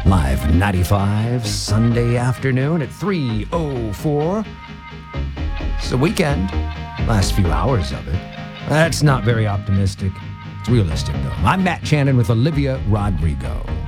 Live 95, Sunday afternoon at 3:04. It's the weekend. Last few hours of it. That's not very optimistic. It's realistic, though. I'm Matt Channon with Olivia Rodrigo.